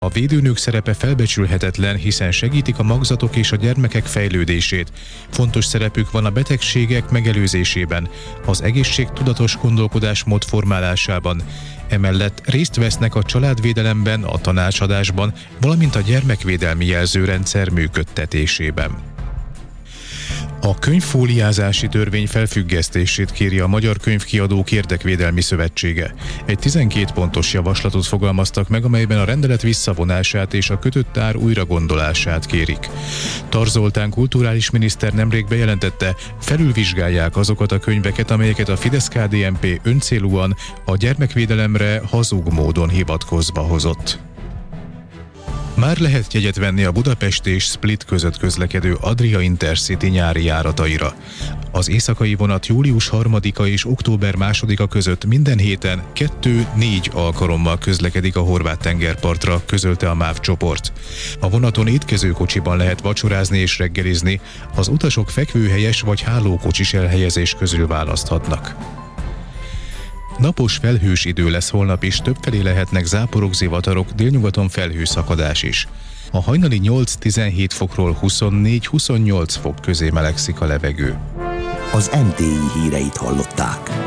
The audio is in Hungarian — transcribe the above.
A védőnők szerepe felbecsülhetetlen, hiszen segítik a magzatok és a gyermekek fejlődését. Fontos szerepük van a betegségek megelőzésében, az egészségtudatos gondolkodásmód formálásában. Emellett részt vesznek a családvédelemben, a tanácsadásban, valamint a gyermekvédelmi jelzőrendszer működtetésében. A könyvfóliázási törvény felfüggesztését kéri a Magyar Könyvkiadók Érdekvédelmi Szövetsége. Egy 12 pontos javaslatot fogalmaztak meg, amelyben a rendelet visszavonását és a kötött ár újragondolását kérik. Tarz Zoltán kulturális miniszter nemrég bejelentette, felülvizsgálják azokat a könyveket, amelyeket a Fidesz-KDNP öncélúan a gyermekvédelemre hazug módon hivatkozva hozott. Már lehet jegyet venni a Budapest és Split között közlekedő Adria Intercity nyári járataira. Az éjszakai vonat július 3-a és október 2-a között minden héten 2-4 alkalommal közlekedik a horvát tengerpartra, közölte a MÁV csoport. A vonaton étkezőkocsiban lehet vacsorázni és reggelizni, az utasok fekvőhelyes vagy hálókocsis elhelyezés közül választhatnak. Napos felhős idő lesz holnap is, többfelé lehetnek záporok, zivatarok, délnyugaton felhőszakadás is. A hajnali 8-17 fokról 24-28 fok közé melegszik a levegő. Az MTI híreit hallották.